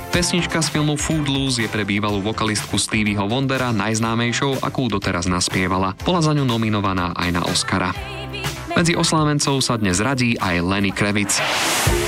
Pesnička z filmu Footloose je pre bývalú vokalistku Stevieho Wondera najznámejšou, akú doteraz naspievala. Bola za ňu nominovaná aj na Oscara. Medzi oslávencov sa dnes radí aj Lenny Kravitz.